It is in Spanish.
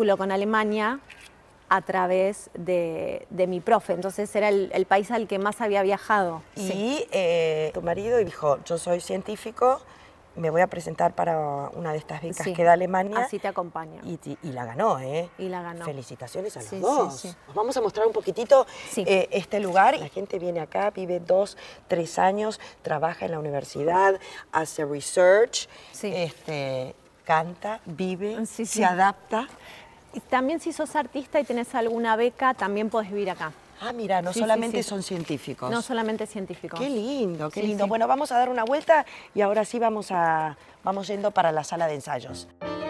vínculo con Alemania a través de mi profe. Entonces era el país al que más había viajado. Y tu marido dijo, yo soy científico, me voy a presentar para una de estas becas que da Alemania. Así te acompaña. Y la ganó, ¿eh? Y la ganó. Felicitaciones a los Sí, dos. sí, sí. Os vamos a mostrar un poquitito este lugar. La gente viene acá, vive 2, 3 años, trabaja en la universidad, hace research, canta, vive, se adapta. Y también si sos artista y tenés alguna beca, también podés vivir acá. Ah, mira, no solamente son científicos. No solamente científicos. Qué lindo, qué lindo. Bueno, vamos a dar una vuelta y ahora sí vamos yendo para la sala de ensayos.